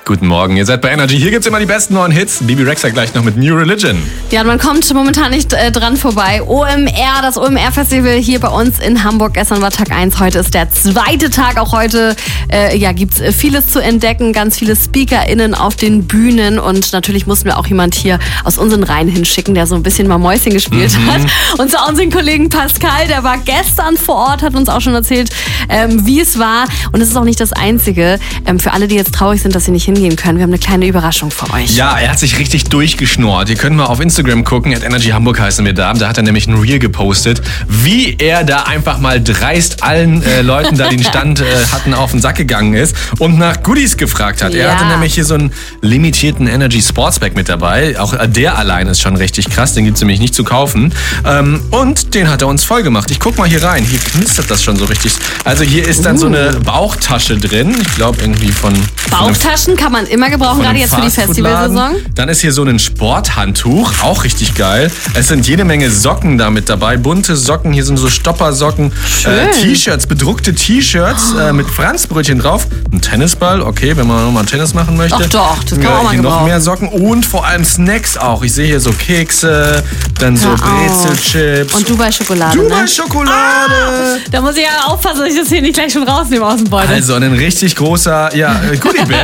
Guten Morgen, ihr seid bei Energy. Hier gibt's immer die besten neuen Hits. Bibi Rexha gleich noch mit New Religion. Ja, man kommt momentan nicht dran vorbei. OMR, das OMR-Festival hier bei uns in Hamburg. Gestern war Tag 1, heute ist der zweite Tag. Auch heute gibt's vieles zu entdecken, ganz viele SpeakerInnen auf den Bühnen. Und natürlich mussten wir auch jemand hier aus unseren Reihen hinschicken, der so ein bisschen mal Mäuschen gespielt hat. Und zwar unseren Kollegen Pascal, der war gestern vor Ort, hat uns auch schon erzählt, wie es war. Und es ist auch nicht das Einzige. Für alle, die jetzt traurig sind, dass sie nicht hingehen können, wir haben eine kleine Überraschung für euch. Ja, er hat sich richtig durchgeschnurrt. Ihr könnt mal auf Instagram gucken, @Energy Hamburg heißen wir da. Da hat er nämlich ein Reel gepostet, wie er da einfach mal dreist allen Leuten, da den Stand hatten, auf den Sack gegangen ist und nach Goodies gefragt hat. Er hatte nämlich hier so einen limitierten Energy Sportsbag mit dabei. Auch der allein ist schon richtig krass, den gibt's nämlich nicht zu kaufen. Und den hat er uns voll gemacht. Ich guck mal hier rein, hier knistert das schon so richtig. Also hier ist dann so eine Bauchtasche drin. Ich glaube irgendwie von... Bauchtaschen kann man immer gebrauchen, gerade jetzt für die Festivalsaison. Dann ist hier so ein Sporthandtuch, auch richtig geil. Es sind jede Menge Socken da mit dabei, bunte Socken, hier sind so Stoppersocken, T-Shirts, bedruckte T-Shirts mit Franzbrötchen drauf, ein Tennisball, okay, wenn man nochmal Tennis machen möchte. Doch, das kann man auch mal gebrauchen. Noch mehr Socken und vor allem Snacks auch. Ich sehe hier so Kekse, dann so Brezelchips. Und Dubai-Schokolade. Dubai-Schokolade. Da muss ich ja aufpassen, dass ich das hier nicht gleich schon rausnehme aus dem Beutel. Also ein richtig großer, Goodiebag.